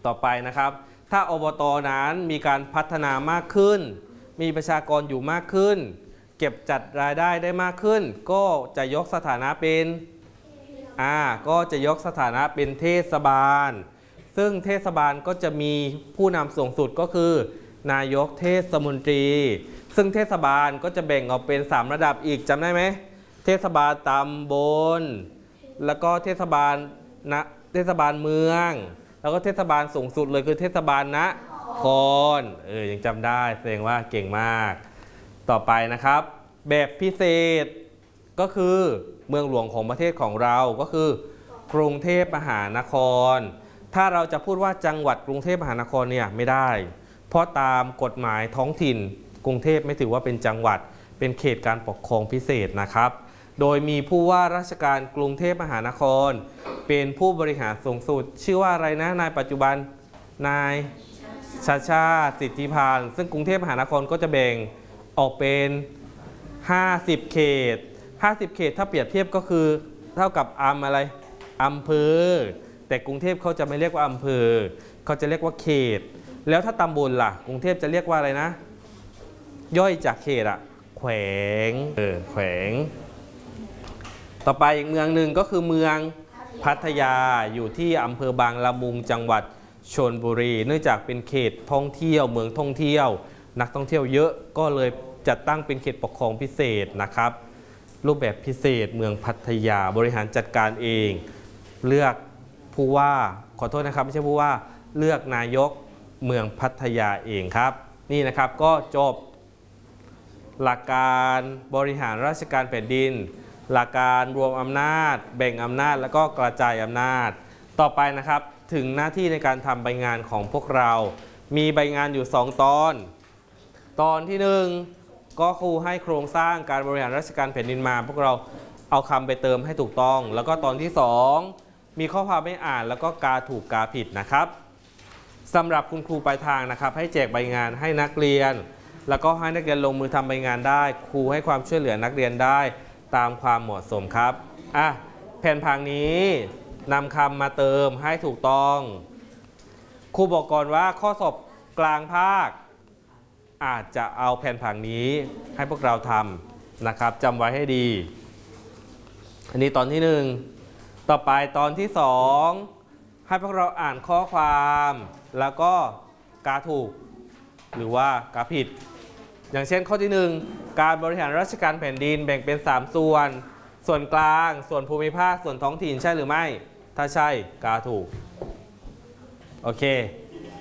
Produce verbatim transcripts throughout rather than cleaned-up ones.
ต่อไปนะครับถ้าอบต.นั้นมีการพัฒนามากขึ้นมีประชากรอยู่มากขึ้นเก็บจัดรายได้ได้มากขึ้นก็จะยกสถานะเป็นอ่าก็จะยกสถานะเป็นเทศบาลซึ่งเทศบาลก็จะมีผู้นำสูงสุดก็คือนายกเทศมนตรีซึ่งเทศบาลก็จะแบ่งออกเป็นสามระดับอีกจำได้ไหมเทศบาลตำบลแล้วก็เทศบาลนะเทศบาลเมืองแล้วก็เทศบาลสูงสุดเลยคือเทศบาลนครเออยังจำได้แสดงว่าเก่งมากต่อไปนะครับแบบพิเศษก็คือเมืองหลวงของประเทศของเราก็คือกรุงเทพมหานครถ้าเราจะพูดว่าจังหวัดกรุงเทพมหานครเนี่ยไม่ได้เพราะตามกฎหมายท้องถิ่นกรุงเทพไม่ถือว่าเป็นจังหวัดเป็นเขตการปกครองพิเศษนะครับโดยมีผู้ว่าราชการกรุงเทพมหานครเป็นผู้บริหารสูงสุดชื่อว่าอะไรนะนายปัจจุบันนายชาชาสิทธิพานซึ่งกรุงเทพมหานครก็จะแบ่งออกเป็นห้าสิบเขตห้าสิบเขตถ้าเปรียบเทียบก็คือเท่ากับอำอะไรอำเภอแต่กรุงเทพเขาจะไม่เรียกว่าอำเภอเขาจะเรียกว่าเขตแล้วถ้าตำบลล่ะกรุงเทพจะเรียกว่าอะไรนะย่อยจากเขตอะแขวงเออแขวงต่อไปอีกเมืองหนึ่งก็คือเมืองพัทยาอยู่ที่อำเภอบางละมุงจังหวัดชลบุรีเนื่องจากเป็นเขตท่องเที่ยวเมืองท่องเที่ยวนักท่องเที่ยวเยอะก็เลยจัดตั้งเป็นเขตปกครองพิเศษนะครับรูปแบบพิเศษเมืองพัทยาบริหารจัดการเองเลือกผู้ว่าขอโทษนะครับไม่ใช่ผู้ว่าเลือกนายกเมืองพัทยาเองครับนี่นะครับก็จบหลักการบริหารราชการแผ่นดินหลักการรวมอำนาจแบ่งอำนาจแล้วก็กระจายอำนาจต่อไปนะครับถึงหน้าที่ในการทำใบงานของพวกเรามีใบงานอยู่สองตอนตอนที่หนึ่งก็ครูให้โครงสร้างการบริหารราชการแผ่นดินมาพวกเราเอาคำไปเติมให้ถูกต้องแล้วก็ตอนที่สองมีข้อความไม่อ่านแล้วก็กาถูกกาผิดนะครับสำหรับคุณครูปลายทางนะครับให้แจกใบงานให้นักเรียนแล้วก็ให้นักเรียนลงมือทำใบงานได้ครูให้ความช่วยเหลือนักเรียนได้ตามความเหมาะสมครับอ่ะแผ่นผังนี้นำคำมาเติมให้ถูกต้องครูบอกก่อนว่าข้อสอบกลางภาคอาจจะเอาแผ่นผังนี้ให้พวกเราทำนะครับจำไว้ให้ดีอันนี้ตอนที่หนึ่งต่อไปตอนที่สองให้พวกเราอ่านข้อความแล้วก็กาถูกหรือว่ากาผิดอย่างเช่นข้อที่หนึ่งการบริหารราชการแผ่นดินแบ่งเป็นสามส่วนส่วนกลางส่วนภูมิภาคส่วนท้องถิ่นใช่หรือไม่ถ้าใช่กาถูกโอเค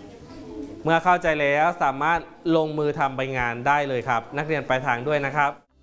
เมื่อเข้าใจแล้วสามารถลงมือทำใบงานได้เลยครับนักเรียนปลายทางด้วยนะครับ